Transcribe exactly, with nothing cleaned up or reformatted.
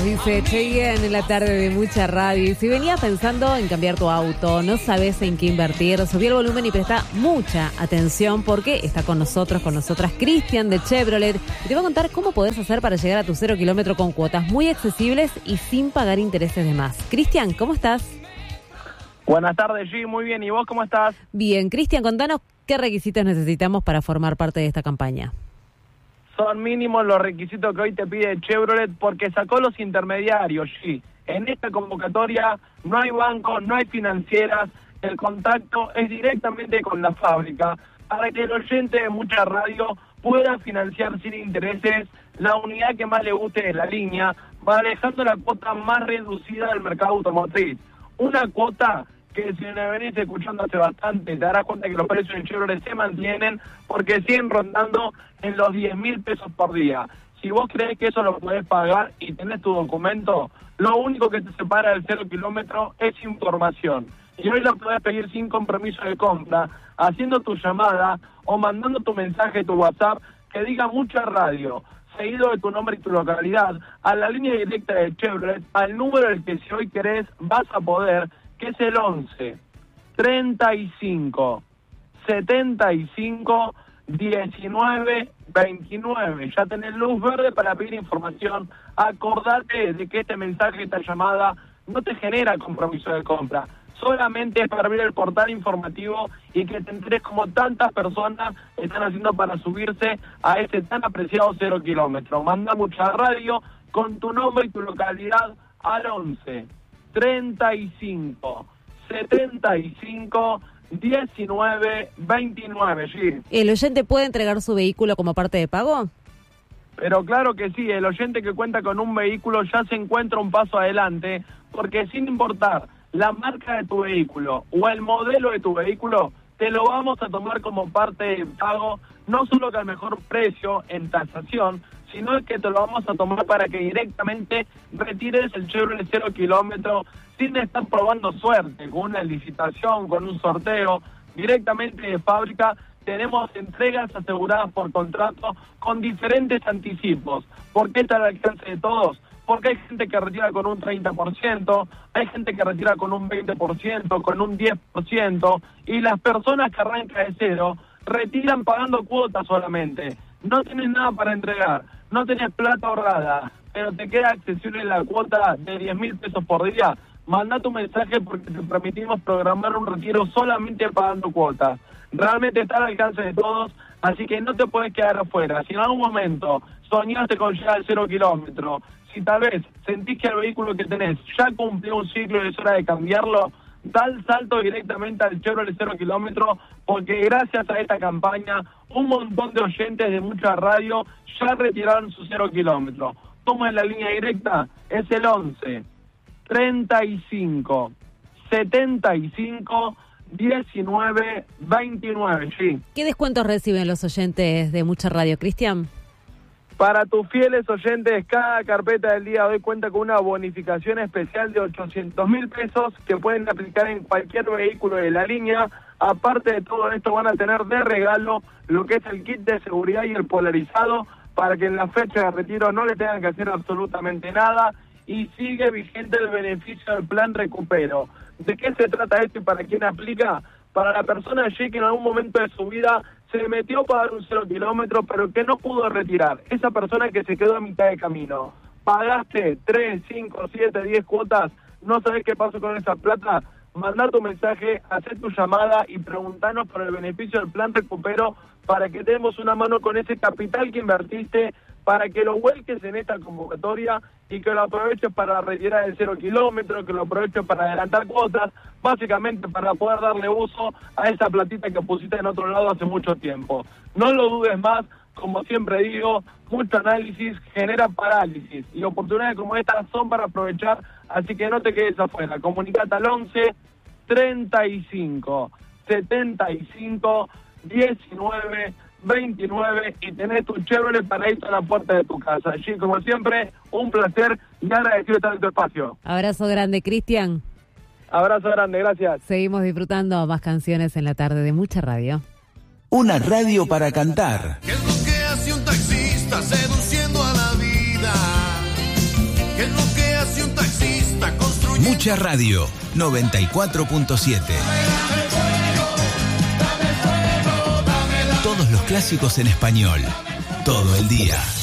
Dice Cheyenne en la tarde de Mucha Radio. Y si venías pensando en cambiar tu auto, no sabes en qué invertir, subí el volumen y presta mucha atención porque está con nosotros, con nosotras Cristian de Chevrolet. Y te voy a contar cómo podés hacer para llegar a tu cero kilómetro con cuotas muy accesibles y sin pagar intereses de más. Cristian, ¿cómo estás? Buenas tardes, G. Muy bien. ¿Y vos cómo estás? Bien. Cristian, contanos qué requisitos necesitamos para formar parte de esta campaña. Son mínimos los requisitos que hoy te pide Chevrolet porque sacó los intermediarios, sí. En esta convocatoria no hay bancos, no hay financieras, el contacto es directamente con la fábrica para que el oyente de Mucha Radio pueda financiar sin intereses la unidad que más le guste de la línea, manejando la cuota más reducida del mercado automotriz. Una cuota que si me venís escuchando hace bastante, te darás cuenta que los precios en Chevrolet se mantienen porque siguen rondando en los diez mil pesos por día. Si vos creés que eso lo podés pagar y tenés tu documento, lo único que te separa del cero kilómetro es información. Y hoy lo podés pedir sin compromiso de compra, haciendo tu llamada o mandando tu mensaje, tu WhatsApp, que diga Mucha Radio, seguido de tu nombre y tu localidad, a la línea directa de Chevrolet, al número del que si hoy querés vas a poder, que es el once, treinta y cinco, setenta y cinco, diecinueve, veintinueve. Ya tenés luz verde para pedir información. Acordate de que este mensaje, esta llamada, no te genera compromiso de compra. Solamente es para abrir el portal informativo y que te enteres como tantas personas están haciendo para subirse a ese tan apreciado cero kilómetro. Manda Mucha Radio con tu nombre y tu localidad al once, treinta y cinco, setenta y cinco, diecinueve, veintinueve, sí. ¿El oyente puede entregar su vehículo como parte de pago? Pero claro que sí, el oyente que cuenta con un vehículo ya se encuentra un paso adelante, porque sin importar la marca de tu vehículo o el modelo de tu vehículo, te lo vamos a tomar como parte de pago, no solo que al mejor precio en tasación, sino que te lo vamos a tomar para que directamente retires el Chevrolet cero kilómetro sin estar probando suerte, con una licitación, con un sorteo, directamente de fábrica. Tenemos entregas aseguradas por contrato con diferentes anticipos. ¿Por qué está al alcance de todos? Porque hay gente que retira con un treinta por ciento, hay gente que retira con un veinte por ciento, con un diez por ciento, y las personas que arrancan de cero retiran pagando cuotas solamente. No tenés nada para entregar, no tenés plata ahorrada, pero te queda accesible la cuota de diez mil pesos por día. Manda tu mensaje porque te permitimos programar un retiro solamente pagando cuotas. Realmente está al alcance de todos, así que no te puedes quedar afuera. Si en algún momento soñaste con llegar al cero kilómetro, si tal vez sentís que el vehículo que tenés ya cumplió un ciclo y es hora de cambiarlo, da el salto directamente al Chevrolet cero kilómetro, porque gracias a esta campaña un montón de oyentes de Mucha Radio ya retiraron su cero kilómetro. Toma en la línea directa, es el once, treinta y cinco, setenta y cinco, diecinueve, veintinueve, sí. ¿Qué descuentos reciben los oyentes de Mucha Radio, Cristian? Para tus fieles oyentes, cada carpeta del día de hoy cuenta con una bonificación especial de ochocientos mil pesos que pueden aplicar en cualquier vehículo de la línea. Aparte de todo esto, van a tener de regalo lo que es el kit de seguridad y el polarizado para que en la fecha de retiro no le tengan que hacer absolutamente nada. Y sigue vigente el beneficio del plan Recupero. ¿De qué se trata esto y para quién aplica? Para la persona allí que en algún momento de su vida se metió para dar un cero kilómetro, pero que no pudo retirar. Esa persona que se quedó a mitad de camino. Pagaste tres, cinco, siete, diez cuotas, no sabés qué pasó con esa plata. Mandá tu mensaje, hacé tu llamada y preguntanos por el beneficio del plan Recupero para que demos una mano con ese capital que invertiste, para que lo vuelques en esta convocatoria y que lo aproveches para retirar el cero kilómetro, que lo aproveches para adelantar cuotas, básicamente para poder darle uso a esa platita que pusiste en otro lado hace mucho tiempo. No lo dudes más, como siempre digo, mucho análisis genera parálisis y oportunidades como estas son para aprovechar, así que no te quedes afuera. Comunicate al once, treinta y cinco, setenta y cinco, diecinueve, veintinueve y tenés tu Chevrolet para ir a la puerta de tu casa. Allí, como siempre, un placer y agradecido estar en tu espacio. Abrazo grande, Cristian. Abrazo grande, gracias. Seguimos disfrutando más canciones en la tarde de Mucha Radio. Una radio para cantar. ¿Qué es lo que hace un taxista seduciendo a la vida? ¿Qué es lo que que hace un taxista construyendo. Mucha Radio, noventa y cuatro punto siete. Todos los clásicos en español, todo el día.